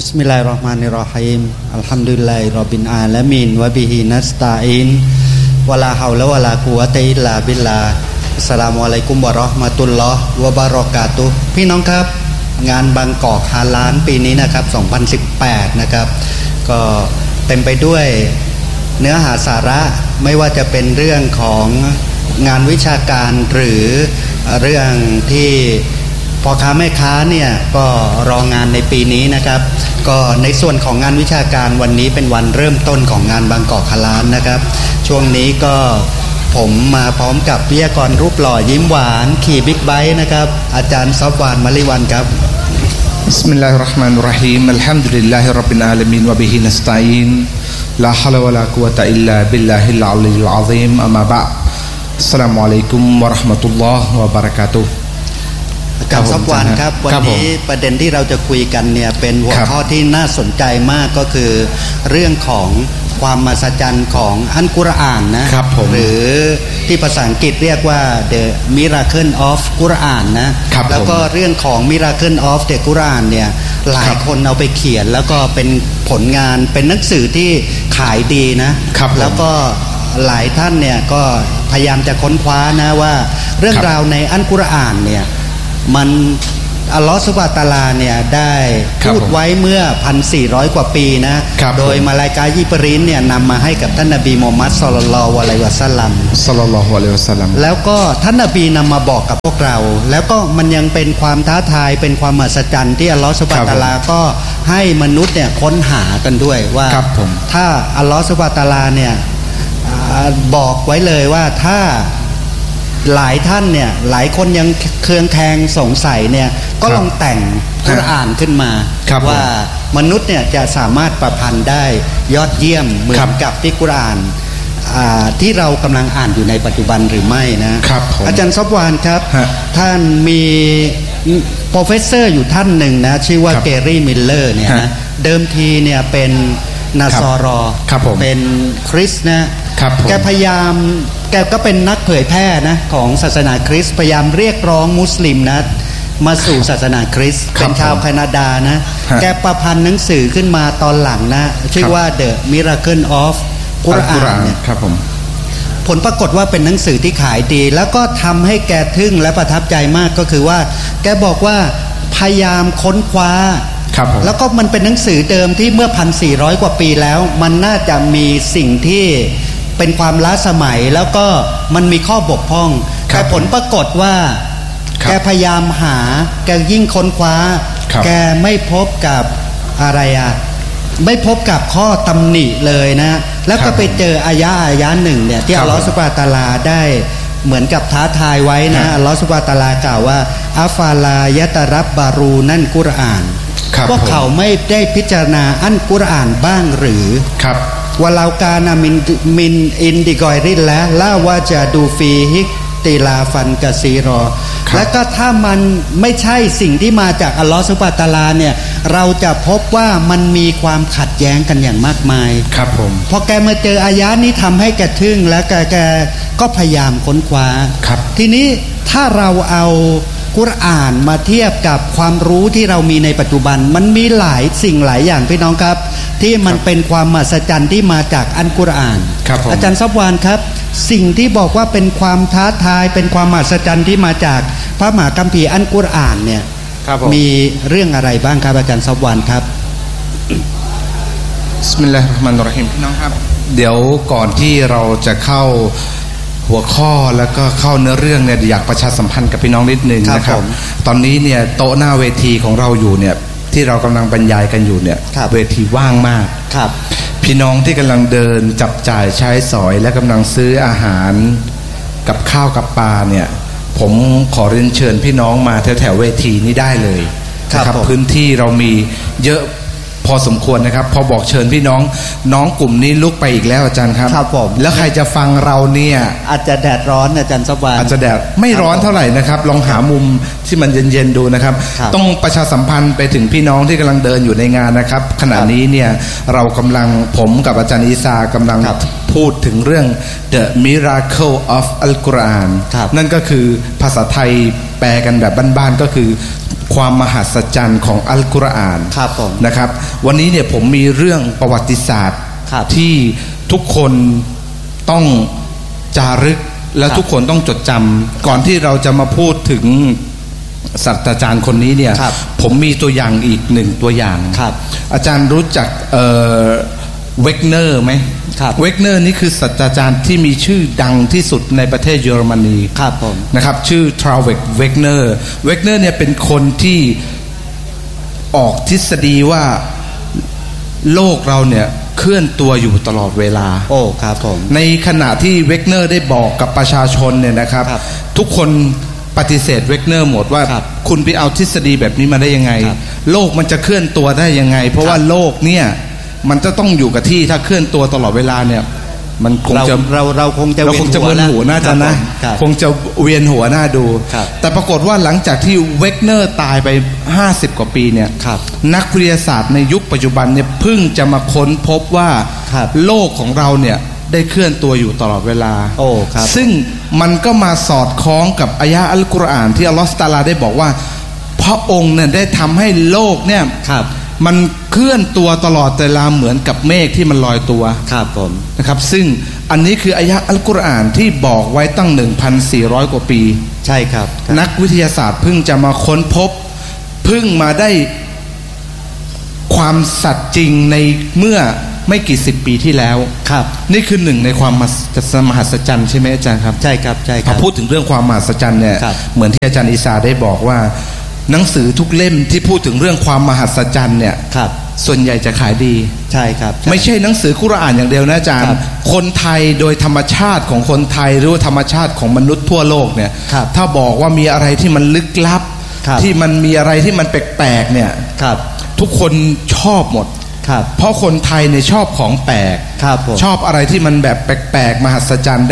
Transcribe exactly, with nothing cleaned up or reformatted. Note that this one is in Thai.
บิสมิลลาฮิรเราะห์มานิรเราะฮีมอัลฮัมดุลิลลาฮิร็อบบิลอาลามีนวะบิฮินัสตะอีนวะลาฮาวละวะลากุวะตะอิลลาบิลลาฮ์อัสสลามุอะลัยกุมวะเราะห์มะตุลลอฮ์วะบะเราะกาตุฮ์พี่น้องครับงานบางกอกฮาลาลปีนี้นะครับสองพันสิบแปดนะครับก็เต็มไปด้วยเนื้อหาสาระไม่ว่าจะเป็นเรื่องของงานวิชาการหรือเรื่องที่พ่อค้าแม่ค้าเนี่ยก็รองานในปีนี้นะครับก็ในส่วนของงานวิชาการวันนี้เป็นวันเริ่มต้นของงานบางกอกฮาลาลนะครับช่วงนี้ก็ผมมาพร้อมกับวิทยากรรูปหล่อยิ้มหวานขี่บิ๊กไบค์นะครับอาจารย์ซอฟวานมะลิวันครับบิสมิลลาฮิรเราะห์มานิรเราะฮีมอัลฮัมดุลิลลาฮิร็อบบิลอาลามีนวะบิฮินัสตะอีนลาฮาวละวะลากุวะตะอิลลาบิลลาฮิลอะลียุลอะซีมอัมมาบะอ์อัสสลามุอะลัยกุมวะเราะห์มะตุลลอฮ์วะบะเราะกาตุฮ์อาจารย์ซอฟวานครับวันนี้ประเด็นที่เราจะคุยกันเนี่ยเป็นหัวข้อที่น่าสนใจมากก็คือเรื่องของความมหัศจรรย์ของอัลกุรอานนะหรือที่ภาษาอังกฤษเรียกว่า The Miracle of Quran นะแล้วก็เรื่องของ Miracle of the Quran เนี่ยหลายคนเอาไปเขียนแล้วก็เป็นผลงานเป็นหนังสือที่ขายดีนะแล้วก็หลายท่านเนี่ยก็พยายามจะค้นคว้านะว่าเรื่องราวในอัลกุรอานเนี่ยมันอัลลอฮฺซุบฮานะฮูวะตะอาลาเนี่ยได้พูดไว้เมื่อ หนึ่งพันสี่ร้อย กว่าปีนะโดยมาลาอิกะฮ์ญิบรีลเนี่ยนำมาให้กับท่านนบีมุฮัมมัดศ็อลลัลลอฮุอะลัยฮิวะซัลลัมศ็อลลัลลอฮุอะลัยฮิวะซัลลัมแล้วก็ท่านนบีนำมาบอกกับพวกเราแล้วก็มันยังเป็นความท้าทายเป็นความมหัศจรรย์ที่อัลลอฮฺซุบฮานะฮูวะตะอาลาก็ให้มนุษย์เนี่ยค้นหากันด้วยว่าถ้าอัลลอฮฺซุบฮานะฮูวะตะอาลาเนี่ยบอกไว้เลยว่าถ้าหลายท่านเนี่ยหลายคนยังเคืองแคลงสงสัยเนี่ยก็ลองแต่งกุรอานขึ้นมาว่ามนุษย์เนี่ยจะสามารถประพันธ์ได้ยอดเยี่ยมเหมือนกับที่กุรอานที่เรากำลังอ่านอยู่ในปัจจุบันหรือไม่นะอาจารย์ซอฟวานครับท่านมีโปรเฟสเซอร์อยู่ท่านหนึ่งนะชื่อว่าเกรี่มิลเลอร์เนี่ยนะเดิมทีเนี่ยเป็นนาซอรอเป็นคริสต์นะแกพยายามแกก็เป็นนักเผยแพร่นะของศาสนาคริสต์พยายามเรียกร้องมุสลิมนะมาสู่ศาสนาคริสต์เป็นชาวแคนาดานะแกประพันธ์หนังสือขึ้นมาตอนหลังนะชื่อว่า The Miracle of Quran เนี่ยครับผมผลปรากฏว่าเป็นหนังสือที่ขายดีแล้วก็ทำให้แกทึ่งและประทับใจมากก็คือว่าแกบอกว่าพยายามค้นคว้าแล้วก็มันเป็นหนังสือเดิมที่เมื่อ หนึ่งพันสี่ร้อย กว่าปีแล้วมันน่าจะมีสิ่งที่เป็นความล้าสมัยแล้วก็มันมีข้อบกพร่องแต่ผลปรากฏว่าแกพยายามหาแกยิ่งค้นคว้าแกไม่พบกับอะไรอ่ะไม่พบกับข้อตำหนิเลยนะแล้วก็ไปเจออายะอายะหนึ่งเนี่ยที่อัลลอฮฺซุบฮานะฮูวะตะอาลาได้เหมือนกับท้าทายไว้นะอัลลอฮฺซุบฮานะฮูวะตะอาลากล่าวว่าอัฟาลายะตะรับบารูนั่นกุรอานพวกเขาไม่ได้พิจารณาอันกุรอานบ้างหรือครับว่าเราการนามินมินอินดิกอยรินและล่าว่าจะดูฟีฮิกติลาฟันกะซีรอและก็ถ้ามันไม่ใช่สิ่งที่มาจากอัลลอฮฺซุบฮานะฮูวะตะอาลาเนี่ยเราจะพบว่ามันมีความขัดแย้งกันอย่างมากมายครับผมพอแกมาเจออายะนี้ทำให้แกทึ่งแล้วแกแกก็พยายามค้นคว้าครับทีนี้ถ้าเราเอากุรอานมาเทียบกับความรู้ที่เรามีในปัจจุบันมันมีหลายสิ่งหลายอย่างพี่น้องครับที่มันเป็นความมหัศจรรย์ที่มาจากอัลกุรอานอาจารย์ซอฟวานครับสิ่งที่บอกว่าเป็นความท้าทายเป็นความมหัศจรรย์ที่มาจากพระมหาคัมภีร์อัลกุรอานเนี่ยมีเรื่องอะไรบ้างครับอาจารย์ซอฟวานครับบิสมิลลาฮิรเราะห์มานิรเราะฮีมพี่น้องครับเดี๋ยวก่อนที่เราจะเข้าหัวข้อแล้วก็เข้าเนื้อเรื่องเนี่ยอยากประชาสัมพันธ์กับพี่น้องนิดนึงนะครับตอนนี้เนี่ยโต๊ะหน้าเวทีของเราอยู่เนี่ยที่เรากำลังบรรยายกันอยู่เนี่ยเวทีว่างมากครับพี่น้องที่กำลังเดินจับจ่ายใช้สอยและกำลังซื้ออาหารกับข้าวกับปลาเนี่ยผมขอเรียนเชิญพี่น้องมาแถวแถวเวทีนี้ได้เลยนะครับพื้นที่เรามีเยอะพอสมควรนะครับพอบอกเชิญพี่น้องน้องกลุ่มนี้ลุกไปอีกแล้วอาจารย์ครับครับผมแล้วใครจะฟังเราเนี่ยอาจจะแดดร้อนอาจารย์ซอฟวานอาจจะแดดไม่ร้อนเท่าไหร่นะครับลองหามุมที่มันเย็นๆดูนะครับต้องประชาสัมพันธ์ไปถึงพี่น้องที่กำลังเดินอยู่ในงานนะครับขณะนี้เนี่ยเรากำลังผมกับอาจารย์อีซากำลังพูดถึงเรื่อง The Miracle of Al Quran นั่นก็คือภาษาไทยแปลกันแบบบ้านๆก็คือความมหัศจรรย์ของอัลกุรอานครับผมนะครับวันนี้เนี่ยผมมีเรื่องประวัติศาสตร์ที่ทุกคนต้องจารึกและทุกคนต้องจดจำก่อนที่เราจะมาพูดถึงศาสตราจารย์คนนี้เนี่ยผมมีตัวอย่างอีกหนึ่งตัวอย่างอาจารย์รู้จักเอ่อเวกเนอร์ไหมเวกเนอร์นี่คือศาสตราจารย์ที่มีชื่อดังที่สุดในประเทศเยอรมนีครับผมนะครับชื่อทราเวกเวกเนอร์เวกเนอร์เนี่ยเป็นคนที่ออกทฤษฎีว่าโลกเราเนี่ยเคลื่อนตัวอยู่ตลอดเวลาโอ้ครับผมในขณะที่เวกเนอร์ได้บอกกับประชาชนเนี่ยนะครับทุกคนปฏิเสธเวกเนอร์หมดว่าคุณไปเอาทฤษฎีแบบนี้มาได้ยังไงโลกมันจะเคลื่อนตัวได้ยังไงเพราะว่าโลกเนี่ยมันจะต้องอยู่กับที่ถ้าเคลื่อนตัวตลอดเวลาเนี่ยมันคงจะเราเราคงจะเราคงจะเวียนหัวน่าจะนะคงจะเวียนหัวหน้าดูแต่ปรากฏว่าหลังจากที่เวกเนอร์ตายไปห้าสิบกว่าปีเนี่ยนักวิทยาศาสตร์ในยุคปัจจุบันเนี่ยเพิ่งจะมาค้นพบว่าโลกของเราเนี่ยได้เคลื่อนตัวอยู่ตลอดเวลาโอ้ครับซึ่งมันก็มาสอดคล้องกับอายะอัลกุรอานที่อัลลอฮฺตะอาลาได้บอกว่าพระองค์เนี่ยได้ทำให้โลกเนี่ยมันเคลื่อนตัวตลอดเวลาเหมือนกับเมฆที่มันลอยตัวครับผมนะครับซึ่งอันนี้คืออายะอัลกุรอานที่บอกไว้ตั้ง หนึ่งพันสี่ร้อย กว่าปีใช่ครับนักวิทยาศาสตร์เพิ่งจะมาค้นพบเพิ่งมาได้ความสัตย์จริงในเมื่อไม่กี่สิบปีที่แล้วครับนี่คือหนึ่งในความมหัศจรรย์ใช่ไหมอาจารย์ครับใช่ครับใช่ครับพอพูดถึงเรื่องความมหัศจรรย์เนี่ยเหมือนที่อาจารย์อิสาได้บอกว่าหนังสือทุกเล่มที่พูดถึงเรื่องความมหัศจรรย์เนี่ยส่วนใหญ่จะขายดีใช่ครับไม่ใช่หนังสือกุรอานอย่างเดียวนะอาจารย์คนไทยโดยธรรมชาติของคนไทยหรือว่าธรรมชาติของมนุษย์ทั่วโลกเนี่ยถ้าบอกว่ามีอะไรที่มันลึกลับที่มันมีอะไรที่มันแปลกๆเนี่ยทุกคนชอบหมดเพราะคนไทยเนี่ยชอบของแปลกชอบอะไรที่มันแบบแปลกๆมหัศจรรย์